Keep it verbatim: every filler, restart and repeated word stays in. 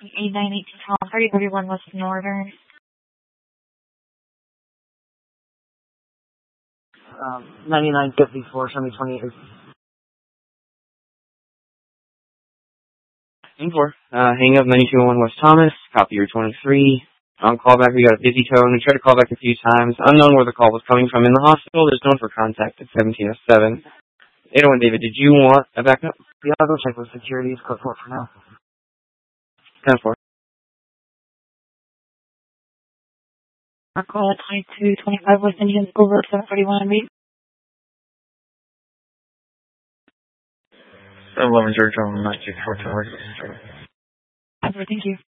eight nine eight two thirty thirty-one West Northern. Um, ninety-nine fifty-four, show me twenty-eight. four. Uh, hang up ninety-two oh one West Thomas, copy your twenty-three. On callback, we got a busy tone. We tried to call back a few times. Unknown where the call was coming from. In the hospital, there's no one for contact at seventeen oh seven. eight oh one David, did you want a backup? Yeah, I'll go check with security. It's code four for now. ten four. Our call at twenty-two twenty-five West Indian School Road seven thirty-one meet. eleven zero nine two four. Thank you.